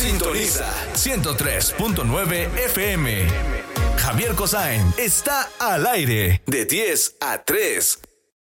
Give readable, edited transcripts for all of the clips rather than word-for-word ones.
Sintoniza 103.9 FM. Javier Kosain está al aire de 10 a 3.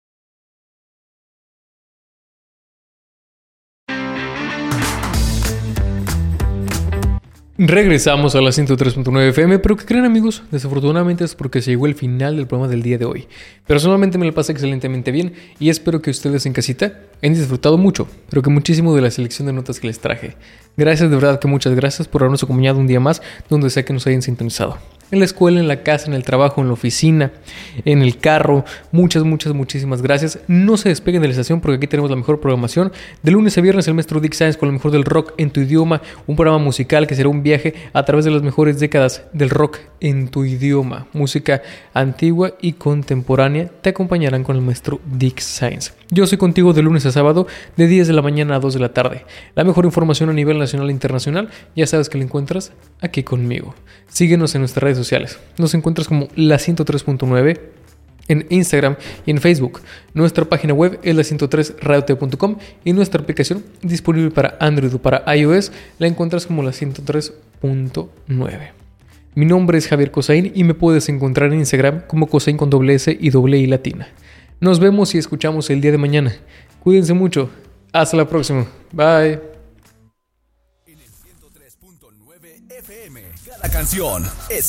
Regresamos a la 103.9 FM, pero ¿qué creen, amigos? Desafortunadamente es porque se llegó el final del programa del día de hoy. Personalmente me lo pasé excelentemente bien y espero que ustedes en casita hayan disfrutado mucho, pero que muchísimo de la selección de notas que les traje. Gracias, de verdad que muchas gracias por habernos acompañado un día más donde sea que nos hayan sintonizado. En la escuela, en la casa, en el trabajo, en la oficina, en el carro. Muchísimas gracias. No se despeguen de la estación porque aquí tenemos la mejor programación. De lunes a viernes el maestro Dick Science con lo mejor del rock en tu idioma. Un programa musical que será un viaje a través de las mejores décadas del rock en tu idioma. Música antigua y contemporánea te acompañarán con el maestro Dick Science. Yo soy contigo de lunes a sábado de 10 de la mañana a 2 de la tarde. La mejor información a nivel nacional e internacional ya sabes que la encuentras aquí conmigo. Síguenos en nuestras redes sociales. Nos encuentras como la 103.9 en Instagram y en Facebook. Nuestra página web es la 103radiotv.com y nuestra aplicación disponible para Android o para iOS la encuentras como la 103.9. Mi nombre es Javier Kosain y me puedes encontrar en Instagram como Kosain con doble S y doble I latina. Nos vemos y escuchamos el día de mañana. Cuídense mucho. Hasta la próxima. Bye. En el 103.9 FM, cada canción es